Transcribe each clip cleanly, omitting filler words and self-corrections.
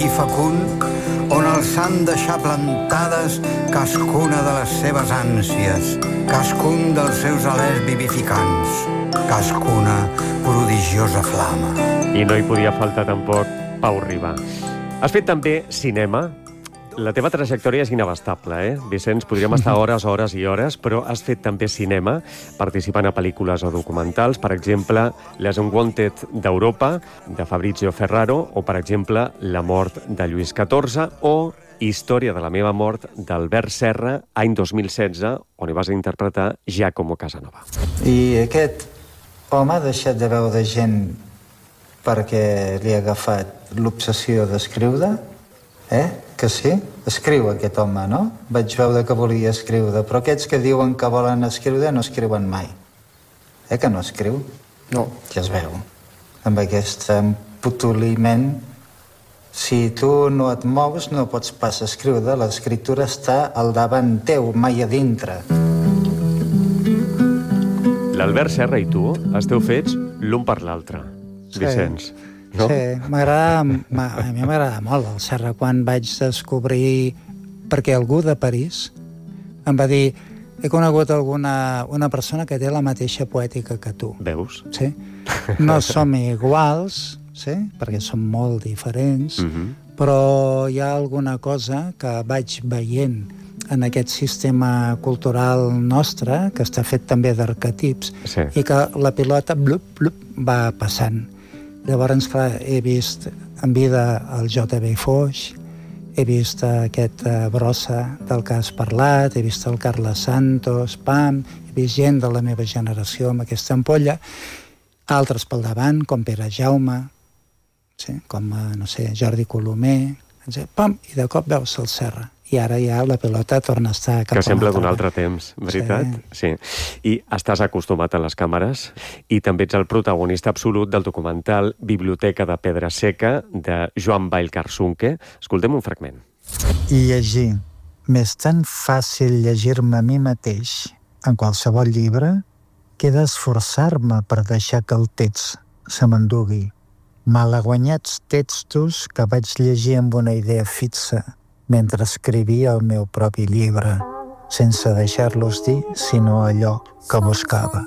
i fecund, on els han deixar plantades cascuna de les seves ànsies, cascun dels seus alers vivificants, cascuna prodigiosa flama. I no hi podia faltar tampoc Pau Riba. Has fet també cinema. La teva trajectòria és inabastable, Vicenç? Podríem estar hores i hores, però has fet també cinema, participant a pel·lícules o documentals, per exemple, Les Unwanted d'Europa, de Fabrizio Ferraro, o, per exemple, La mort de Lluís XIV, o Història de la meva mort, d'Albert Serra, any 2016, on hi vas interpretar Giacomo Casanova. I aquest home ha deixat de veure gent perquè li ha agafat l'obsessió d'escriure, que sí? Escriu aquest home, no? Vaig veure que volia escriure, però aquests que diuen que volen escriure no escriuen mai. Que no escriu? No. Ja es veu. Amb aquest emputoliment, si tu no et mous, no pots pas escriure. L'escriptura està al davant teu, mai a dintre. L'Albert Serra i tu esteu fets l'un per l'altre, Vicenç. No? Sí, a mi m'agrada molt el Serra. Quan vaig descobrir, perquè algú de París em va dir: he conegut una persona que té la mateixa poètica que tu. Veus? Sí. No som iguals, sí, perquè som molt diferents, però hi ha alguna cosa que vaig veient en aquest sistema cultural nostre, que està fet també d'arquetips, i que la pilota va passant. Llavors, clar, he vist en vida el J.B. Foix, he vist aquest Brossa del que has parlat, he vist el Carles Santos, he vist gent de la meva generació amb aquesta ampolla, altres pel davant, com Pere Jaume, com, no sé, Jordi Colomer, i de cop veus el Serra. I ara ja la pilota torna a estar cap a que sembla d'un altre temps, veritat? Sí. I estàs acostumat a les càmeres i també ets el protagonista absolut del documental Biblioteca de Pedra Seca de Joan Vallcarsunque. Escoltem un fragment. I llegir. M'és tan fàcil llegir-me a mi mateix en qualsevol llibre que d'esforçar-me per deixar que el text se m'endugui. Malaguanyats textos que vaig llegir amb una idea fixa mentre escrivia el meu propi llibre, sense deixar-los dir sinó allò que buscava.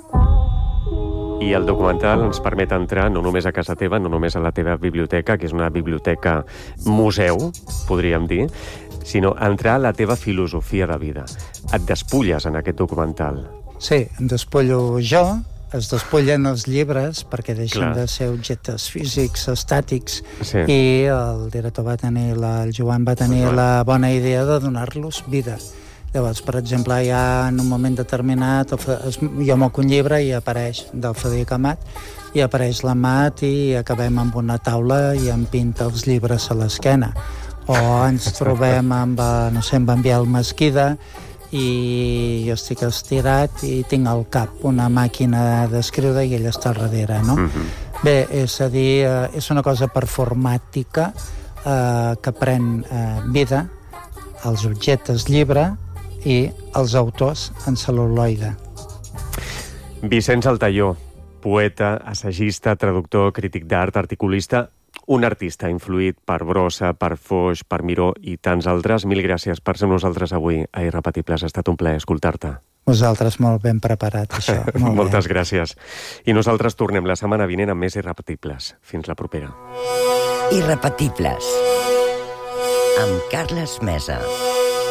I el documental ens permet entrar no només a casa teva, no només a la teva biblioteca, que és una biblioteca museu, podríem dir, sinó entrar a la teva filosofia de vida. Et despulles en aquest documental. Sí, em despullo jo, es despullen els llibres perquè deixen de ser objectes físics, estàtics, i el director el Joan va tenir la bona idea de donar-los vida. Llavors, per exemple, hi ha en un moment determinat, jo moc un llibre i apareix del Frederic Amat, i apareix l'Amat i acabem amb una taula i em pinta els llibres a l'esquena. O ens trobem amb, no sé, amb en Biel Mesquida, i jo estic estirat i tinc al cap una màquina d'escriure i ell està al darrere, no? Bé, és a dir, és una cosa performàtica que pren vida als objectes llibre i els autors en cel·luloide. Vicenç Altaió, poeta, assagista, traductor, crític d'art, articulista, un artista influït per Brossa, per Foix, per Miró i tants altres. Mil gràcies per ser nosaltres avui a Irrepetibles. Ha estat un plaer escoltar-te. Vosaltres molt ben preparat, això. Moltes gràcies. I nosaltres tornem la setmana vinent amb més Irrepetibles. Fins la propera. Irrepetibles amb Carles Mesa.